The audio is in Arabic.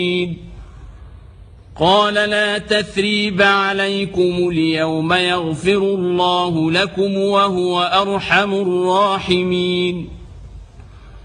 قال لا تثريب عليكم اليوم يغفر الله لكم وهو أرحم الراحمين.